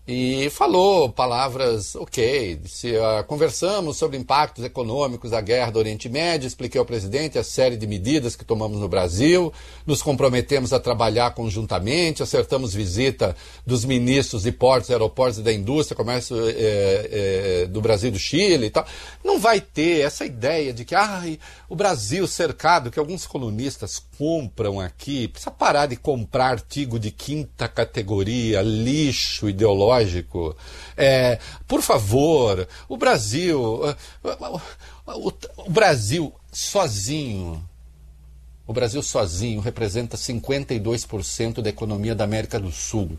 e falou palavras, conversamos sobre impactos econômicos da guerra do Oriente Médio, expliquei ao presidente a série de medidas que tomamos no Brasil, nos comprometemos a trabalhar conjuntamente, acertamos visita dos ministros de portos, aeroportos e da indústria, comércio do Brasil e do Chile e tal. Não vai ter essa ideia de que o Brasil cercado, que alguns colunistas compram aqui, precisa parar de comprar artigo de quinta categoria, lixo ideológico. Por favor, o Brasil sozinho representa 52% da economia da América do Sul.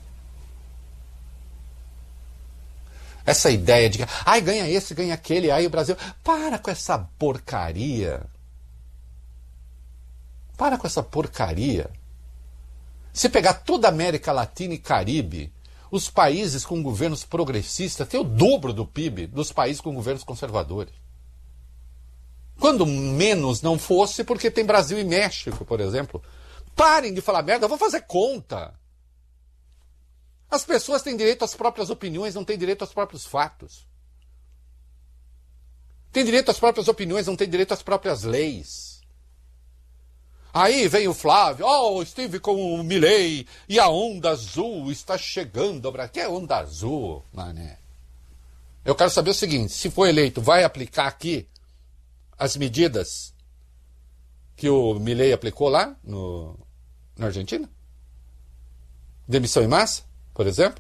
Essa ideia de que, ganha esse, ganha aquele, o Brasil... Para com essa porcaria. Para com essa porcaria. Se pegar toda a América Latina e Caribe, os países com governos progressistas têm o dobro do PIB dos países com governos conservadores. Quando menos não fosse, porque tem Brasil e México, por exemplo. Parem de falar merda, eu vou fazer conta. As pessoas têm direito às próprias opiniões, não têm direito aos próprios fatos. Tem direito às próprias opiniões, não tem direito às próprias leis. Aí vem o Flávio, estive com o Milei e a onda azul está chegando ao Brasil. Que é onda azul, mané? Eu quero saber o seguinte, se for eleito, vai aplicar aqui as medidas que o Milei aplicou lá na Argentina? Demissão em massa, por exemplo?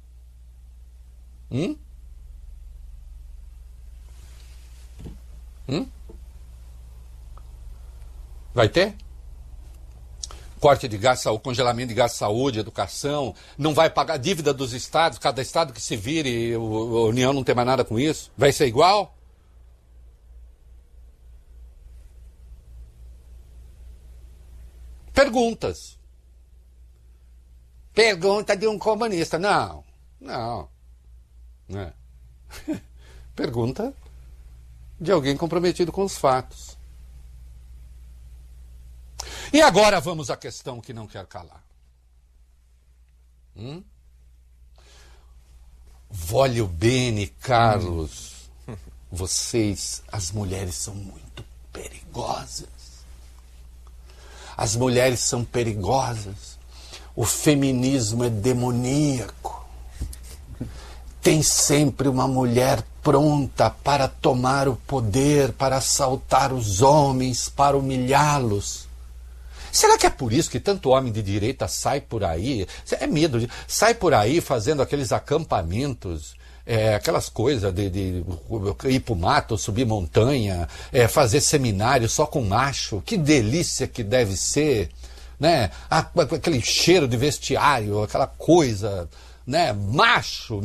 Vai ter? Corte de gás, congelamento de gás, saúde, educação, não vai pagar a dívida dos estados, cada estado que se vire, a União não tem mais nada com isso? Vai ser igual? Perguntas. Pergunta de um comunista. Não. Pergunta de alguém comprometido com os fatos. E agora vamos à questão que não quer calar. Voglio bene, Carlos. Vocês, as mulheres, são muito perigosas. As mulheres são perigosas. O feminismo é demoníaco. Tem sempre uma mulher pronta para tomar o poder, para assaltar os homens, para humilhá-los. Será que é por isso que tanto homem de direita sai por aí? É medo de... Sai por aí fazendo aqueles acampamentos, aquelas coisas de ir pro mato, subir montanha, fazer seminário só com macho. Que delícia que deve ser, né? Aquele cheiro de vestiário, aquela coisa, né? Macho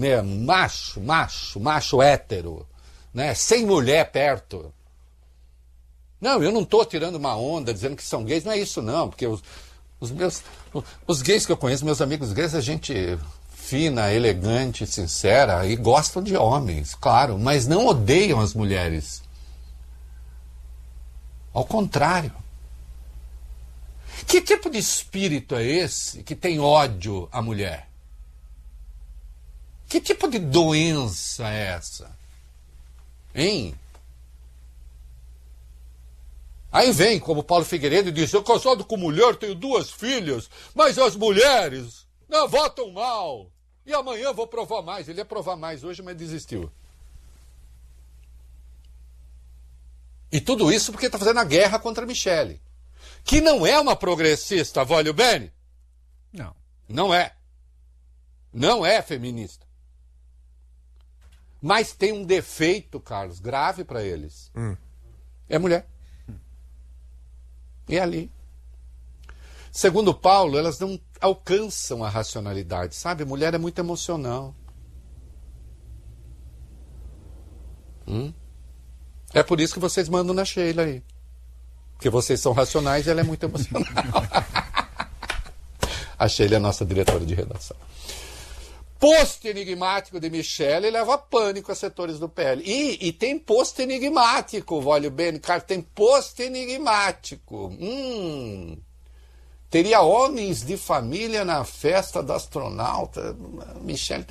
hétero, né? Sem mulher perto. Não, eu não estou tirando uma onda dizendo que são gays, não é isso não, porque os gays que eu conheço, meus amigos gays, é gente fina, elegante, sincera e gostam de homens, claro, mas não odeiam as mulheres. Ao contrário. Que tipo de espírito é esse que tem ódio à mulher? Que tipo de doença é essa? Hein? Aí vem, como Paulo Figueiredo, e diz, eu casado com mulher, tenho 2 filhas, mas as mulheres não votam mal. E amanhã vou provar mais. Ele ia provar mais hoje, mas desistiu. E tudo isso porque está fazendo a guerra contra a Michele, que não é uma progressista, voglio bene? Não. Não é. Não é feminista. Mas tem um defeito, Carlos, grave para eles. É mulher. E ali. Segundo Paulo, elas não alcançam a racionalidade, sabe? Mulher é muito emocional. É por isso que vocês mandam na Sheila aí. Porque vocês são racionais e ela é muito emocional. A Sheila é a nossa diretora de redação. Post enigmático de Michele leva pânico a setores do PL. E tem post enigmático, voglio bene, cara, tem post enigmático. Teria homens de família na festa da astronauta. Michele